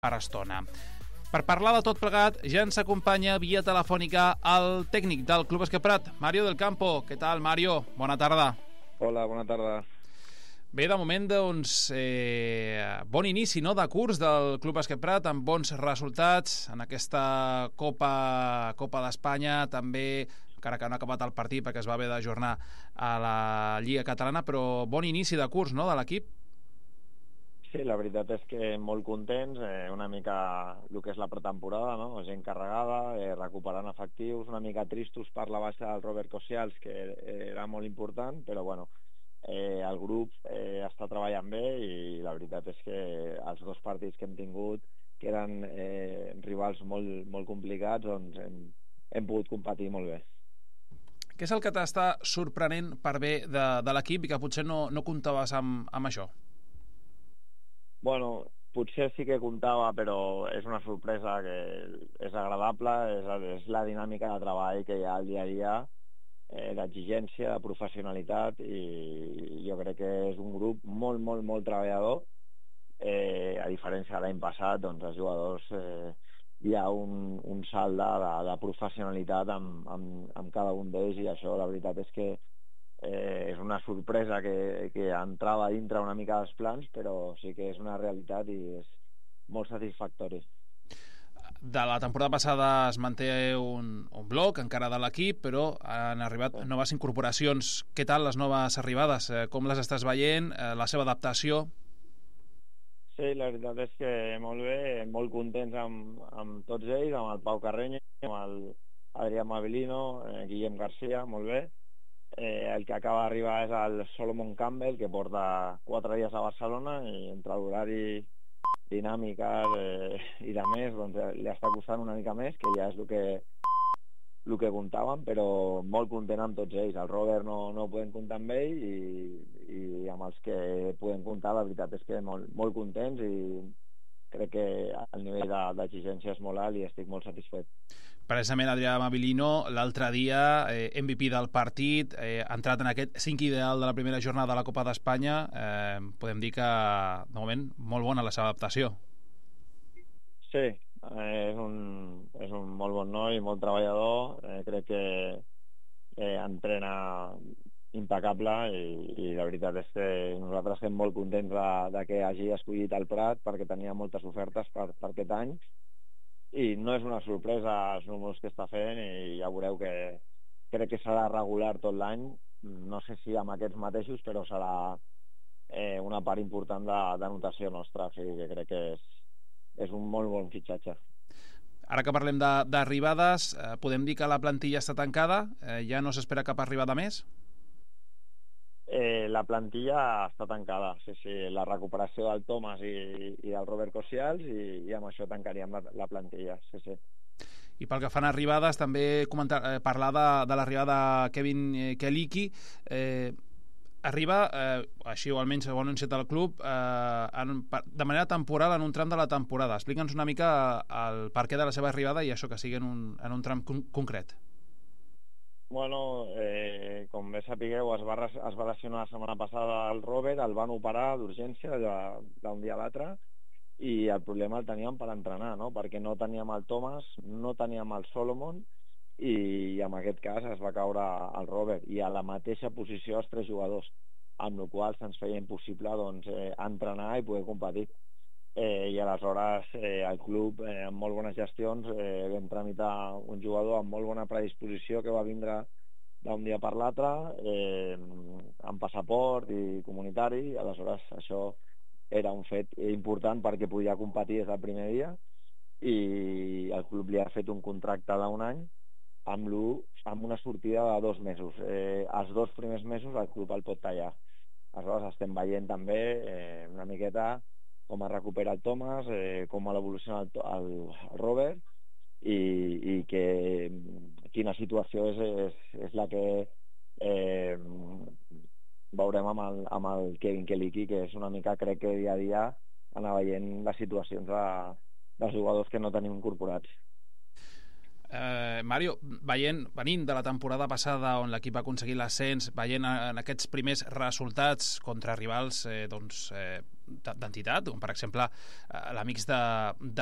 per estona. Per parlar de tot plegat, ja ens acompanya via telefònica el tècnic del Club Bàsquet Prat, Mario del Campo. Què tal, Mario? Bona tarda. Hola, bona tarda. Bé, de moment, doncs, bon inici, no?, de curs del Club Bàsquet Prat, amb bons resultats en aquesta Copa d'Espanya, també, encara que no ha acabat el partit perquè es va haver d'ajornar a la Lliga Catalana, però bon inici de curs, no?, de l'equip. Sí, la veritat és que molt contents, una mica el que és la pretemporada, no? Gent carregada, recuperant efectius, una mica tristos per la baixa del Robert Cosials, que era molt important, però bueno, el grup està treballant bé i la veritat és que els dos partits que hem tingut, que eren rivals molt complicats, doncs hem pogut competir molt bé. Què és el que t'està sorprenent per bé de l'equip i que potser no comptaves amb això? Bueno, potser sí que comptava, però és una sorpresa que és agradable, és la dinàmica de treball que hi ha al dia a dia, d'exigència, de professionalitat, i jo crec que és un grup molt treballador. A diferència de l'any passat, doncs els jugadors hi ha un salt de professionalitat amb cada un d'ells, i això la veritat és que és una sorpresa que entrava dintre una mica dels plans, però sí que és una realitat i és molt satisfactori. De la temporada passada es manté un bloc encara de l'equip, però han arribat noves incorporacions. Què tal les noves arribades? Com les estàs veient? La seva adaptació? Sí, la veritat és que molt bé, molt contents amb tots ells, amb el Pau Carreño, amb el Adrià Mavellino, Guillem Garcia, molt bé. El que acaba d'arribar és el Solomon Campbell, que porta 4 dies a Barcelona, i entre l'horari, dinàmiques i de més, doncs li està costant una mica més, que ja és el que comptàvem, però molt content amb tots ells. El Robert no podem comptar amb ell, i amb els que podem comptar, la veritat és que molt contents, i crec que el nivell d'exigència és molt alt i estic molt satisfet. Precisament Adrià Mavellino, l'altre dia, MVP del partit, entrat en aquest 5 ideal de la primera jornada de la Copa d'Espanya, podem dir que, de moment, molt bona la seva adaptació. Sí, és un molt bon noi, molt treballador, crec que entrena impecable, i la veritat és que nosaltres estem molt contents de que hagi escollit el Prat, perquè tenia moltes ofertes per aquest any, i no és una sorpresa els números que està fent, i ja veureu que crec que serà regular tot l'any. No sé si amb aquests mateixos, però serà una part important de notació nostra, o sigui que crec que és un molt bon fitxatge. Ara que parlem d'arribades, podem dir que la plantilla està tancada? Ja no s'espera cap arribada més? La plantilla està tancada, sí, la recuperació del Thomas i del Robert Cosials, i amb això tancaríem la plantilla, sí. I pel que fan a arribades, també parlar de l'arribada de Kevin Keliki. Arriba, així o almenys ho ha anunciat el club, de manera temporal en un tram de la temporada. Explica'ns una mica el perquè de la seva arribada i això, que sigui en un tram concret. Bueno, com bé sapigueu, es va lesionar la setmana passada el Robert, el van operar d'urgència d'un dia a l'altre, i el problema el teníem per entrenar, no? Perquè no teníem el Thomas, no teníem el Solomon, i en aquest cas es va caure el Robert, i a la mateixa posició els 3 jugadors, amb la qual cosa se'ns feia impossible entrenar i poder competir. I aleshores el club, amb molt bones gestions, vam tramitar un jugador amb molt bona predisposició que va vindre d'un dia per l'altre, amb passaport i comunitari, i aleshores això era un fet important perquè podia competir des del primer dia, i el club li ha fet un contracte d'un any amb una sortida de 2 mesos. Els 2 primers mesos el club el pot tallar. Aleshores estem veient també una miqueta com es recupera el Thomas, com evoluciona el Robert, i quina situació és la que veurem amb el Kevin Keliki, que és una mica, crec que dia a dia anar veient les situacions dels jugadors que no tenim incorporats. Mario, venint de la temporada passada on l'equip va aconseguir l'ascens, veient en aquests primers resultats contra rivals d'entitat, com per exemple l'Amics de